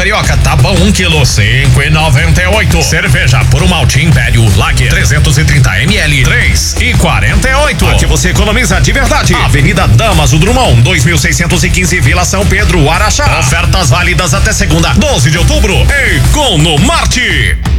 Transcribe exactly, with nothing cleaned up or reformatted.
carioca, tá bom, um quilo, cinco e noventa e oito. Cerveja por um malte Império Lager, trezentos e trinta mililitros, três e quarenta e oito. Aqui você economiza de verdade. Avenida Damaso Drummond, dois mil seiscentos e quinze, Vila São Pedro, Araxá. Ofertas válidas até segunda, doze de outubro. Economarte.